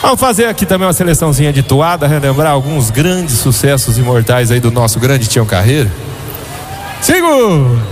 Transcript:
Vamos fazer aqui também uma seleçãozinha de toada, relembrar alguns grandes sucessos imortais aí do nosso grande Tião Carreira. Sigo!